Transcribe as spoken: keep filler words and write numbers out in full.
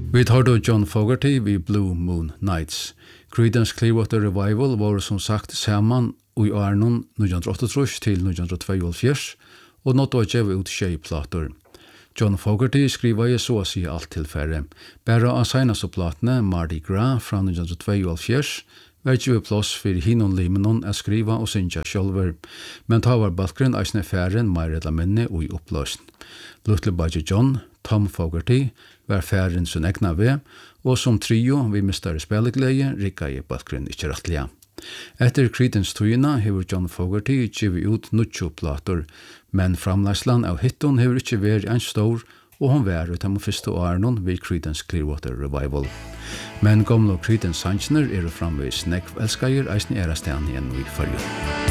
Vi tar då John Fogerty vid Blue Moon Nights. Creedence Clearwater Revival var som sagt saman i Arnon nitjan åttaogtrýss til nitjan tveyoghálvfjerðs og nått å gjeve ut tjejplater. John Fogerty skriva i så å si alt tilfære. Bæra av seinaste platene Mardi Gras fra nitjan tveyoghálvfjerðs var ikke plass for hinon limenon å skriva og synja sjølver, men ta var balkren eisne færen mer eller minne og i oppløsn. Little Budget John, Tom Fogerty, var færen sin egna ved, og som trio vi mistar spillegleie rikka i balkren ikke rettelig. Etter Creedence tøyina hever John Fogerty givet ut nutjo plater, men framleislan av hitton hever ikke vært en stor, og hon var ut av første årenon ved Creedence Clearwater Revival. Men gamle Creedence sangsner er framvis nekv elskeier eisne erastan igjen i fyrir.